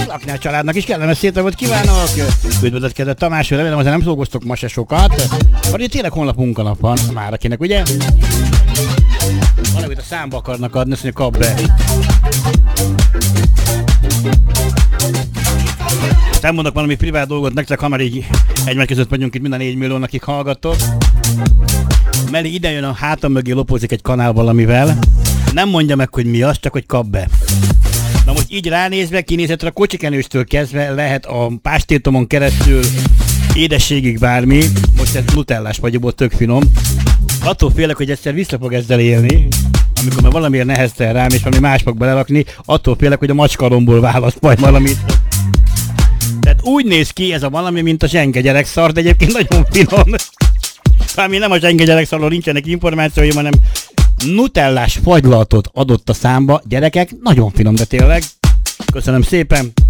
Laknál családnak is kellemes szétavot kívánok! Üdvözletkezett Tamás, remélem, azért nem dolgoztok ma se sokat. Vagy tényleg honlap munkanap van már akinek, ugye? Valamit a számba akarnak adni, azt mondja, kap be. Nem mondok valami privát dolgot nektek, ha már így egymás között vagyunk itt mind a 4 milliónak, akik hallgattok. Meli ide jön a hátam mögé, lopozik egy kanál valamivel. Nem mondja meg, hogy mi az, csak hogy kap be. Na most így ránézve, kinézetre a kocsikenőstől kezdve lehet a pástétomon keresztül édességig bármi. Most ez nutellás vagyok, tök finom. Attól félek, hogy egyszer vissza fog ezzel élni, amikor már valamiért neheztel rám, és valami más fog belelakni, attól félek, hogy a macskaromból választ majd valamit. Tehát úgy néz ki ez a valami, mint a zsenge gyerekszar, de egyébként nagyon finom. Ami nem a zsenge gyerekszarról nincsenek információim, hanem nutellás fagylaltot adott a számba. Gyerekek, nagyon finom, de tényleg. Köszönöm szépen.